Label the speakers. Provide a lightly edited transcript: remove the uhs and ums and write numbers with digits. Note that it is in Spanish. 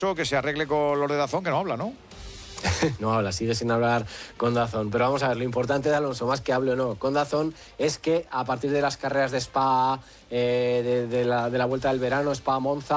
Speaker 1: que se arregle con los de DAZN, que no habla, ¿no?
Speaker 2: No habla, sigue sin hablar con DAZN. Pero vamos a ver, lo importante de Alonso, más que hable o no con DAZN, es que a partir de las carreras de Spa, de la vuelta del verano, Spa, Monza,